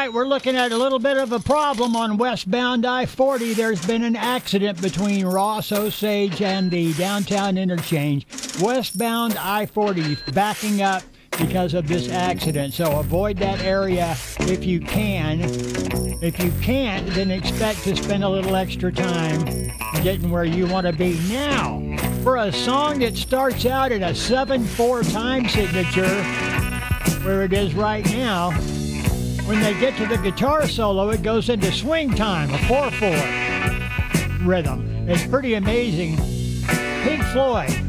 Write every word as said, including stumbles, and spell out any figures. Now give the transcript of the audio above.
right, we're looking at a little bit of a problem on westbound I forty. There's been an accident between Ross Osage and the downtown interchange. Westbound I forty backing up because of this accident. So avoid that area if you can. If you can't, then expect to spend a little extra time getting where you want to be. Now, for a song that starts out at a seven four time signature, where it is right now, when they get to the guitar solo, it goes into swing time, a four four rhythm. It's pretty amazing. Pink Floyd.